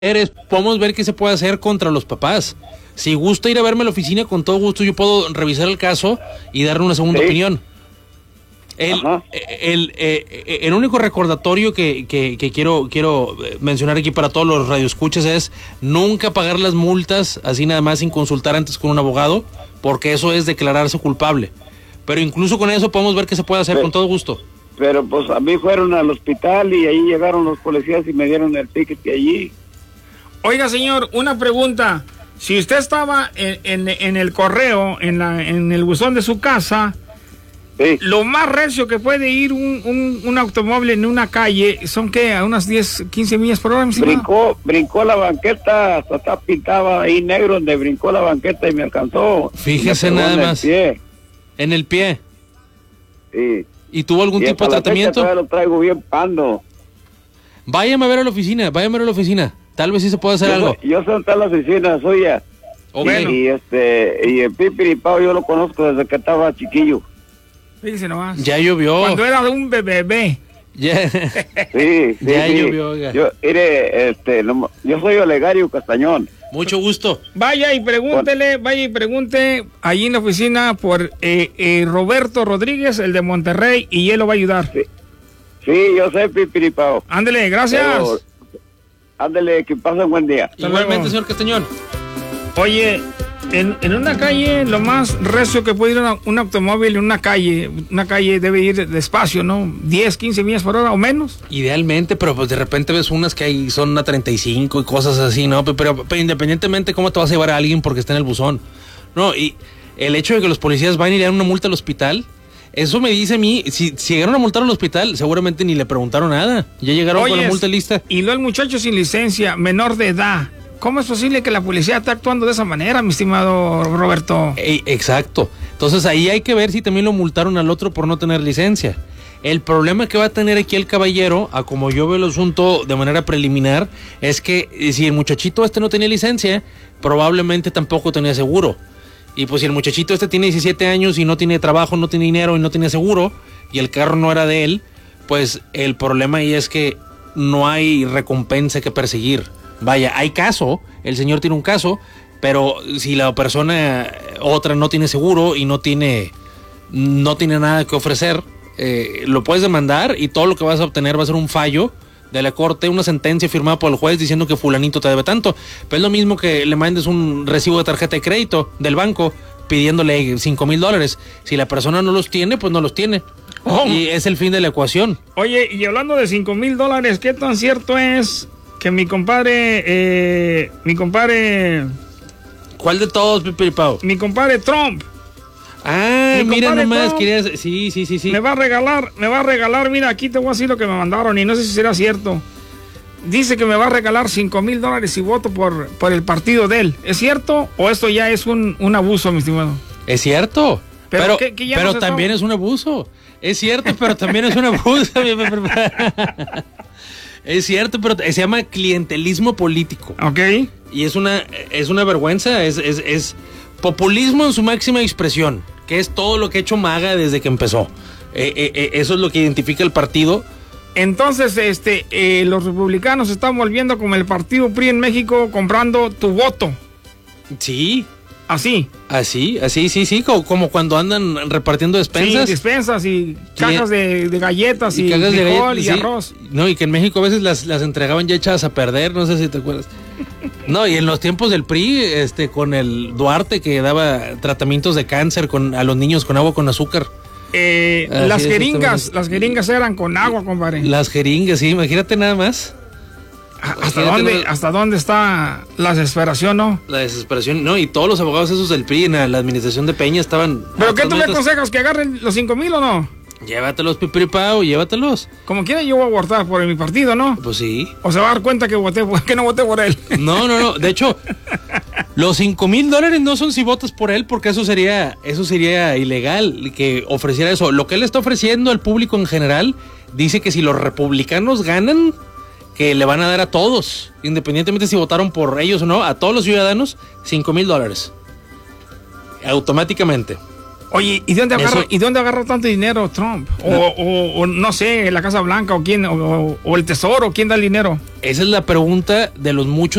podemos ver qué se puede hacer contra los papás. Si gusta ir a verme a la oficina, con todo gusto yo puedo revisar el caso y darle una segunda opinión. El único recordatorio que quiero mencionar aquí para todos los radioescuchas es nunca pagar las multas así nada más sin consultar antes con un abogado, porque eso es declararse culpable. Pero incluso con eso podemos ver qué se puede hacer con todo gusto. Pero pues a mí fueron al hospital y ahí llegaron los policías y me dieron el ticket allí. Oiga, señor, una pregunta. Si usted estaba en el correo, en el buzón de su casa, sí, lo más recio que puede ir un automóvil en una calle, ¿son qué? ¿A unas 10, 15 millas por hora? Brincó la banqueta, hasta está pintaba ahí negro donde brincó la banqueta y me alcanzó. Fíjese nada más. En el pie. Sí. ¿Y tuvo algún tipo de tratamiento? Lo traigo bien pando. Váyame a ver a la oficina. Tal vez sí se puede hacer algo. Yo soy en la oficina suya. Bueno. Y el Pipiripao yo lo conozco desde que estaba chiquillo. Fíjese nomás. Ya llovió. Cuando era un bebé. Yeah. Sí. Ya llovió, oiga. Yo soy Olegario Castañón. Mucho gusto. Vaya y pregunte allí en la oficina por Roberto Rodríguez, el de Monterrey, y él lo va a ayudar. Sí, yo sé, Pipiripao. Ándele, gracias. Ándele, que pase un buen día. Igualmente, señor Castañón. Oye, en una calle, lo más recio que puede ir un automóvil en una calle debe ir despacio, ¿no? 10, 15 millas por hora o menos. Idealmente, pero pues de repente ves unas que hay, son a 35 y cosas así, ¿no? Pero independientemente, ¿cómo te vas a llevar a alguien porque está en el buzón? No, y el hecho de que los policías vayan y le dan una multa al hospital, eso me dice a mí, si llegaron a multar al hospital, seguramente ni le preguntaron nada. Ya llegaron con la multa lista. Y luego el muchacho sin licencia, menor de edad. ¿Cómo es posible que la policía esté actuando de esa manera, mi estimado Roberto? Exacto. Entonces ahí hay que ver si también lo multaron al otro por no tener licencia. El problema que va a tener aquí el caballero, a como yo veo el asunto de manera preliminar, es que si el muchachito no tenía licencia, probablemente tampoco tenía seguro. Y pues si el muchachito tiene 17 años y no tiene trabajo, no tiene dinero y no tiene seguro, y el carro no era de él, pues el problema ahí es que no hay recompensa que perseguir. Vaya, hay caso, el señor tiene un caso, pero si la persona otra no tiene seguro y no tiene nada que ofrecer, lo puedes demandar y todo lo que vas a obtener va a ser un fallo de la corte, una sentencia firmada por el juez diciendo que fulanito te debe tanto. Pero es lo mismo que le mandes un recibo de tarjeta de crédito del banco pidiéndole $5,000. Si la persona no los tiene, pues no los tiene. Y es el fin de la ecuación. Oye, y hablando de $5,000, ¿qué tan cierto es que mi compadre... ¿Cuál de todos, Pipiripao? Mi compadre Trump. Mira nomás, querías... Sí. Me va a regalar, mira, aquí te voy a decir lo que me mandaron y no sé si será cierto. Dice que me va a regalar $5,000 si voto por el partido de él. ¿Es cierto o esto ya es un abuso, mi estimado? Es cierto, pero no también es un abuso. Es cierto, pero también es un abuso. Es cierto, pero se llama clientelismo político. Ok. Y es una vergüenza, es populismo en su máxima expresión, que es todo lo que ha hecho MAGA desde que empezó. Eso es lo que identifica el partido. Entonces, los republicanos se están volviendo como el partido PRI en México, comprando tu voto. Sí. Así, sí, como cuando andan repartiendo despensas. Sí, despensas y cajas de galletas y frijol y arroz. No, y que en México a veces las entregaban ya echadas a perder, no sé si te acuerdas. No, y en los tiempos del PRI, con el Duarte que daba tratamientos de cáncer a los niños con agua con azúcar. Las jeringas eran con agua, compadre. Las jeringas, sí, imagínate nada más. ¿Hasta dónde está la desesperación, no? La desesperación, no, y todos los abogados esos del PRI en la administración de Peña estaban... ¿Pero qué tú me aconsejas, que agarren los 5,000 o no? Llévatelos, Pipiripao, llévatelos. Como quiera yo voy a votar por mi partido, ¿no? Pues sí. O se va a dar cuenta que no voté por él. No, de hecho, los $5,000 no son si votas por él, porque eso sería ilegal, que ofreciera eso. Lo que él está ofreciendo al público en general, dice que si los republicanos ganan, que le van a dar a todos, independientemente si votaron por ellos o no, a todos los ciudadanos, $5,000. Automáticamente. Oye, ¿y dónde agarra tanto dinero Trump? O no sé, la Casa Blanca, o quién, o el Tesoro, ¿quién da el dinero? Esa es la pregunta de los muchos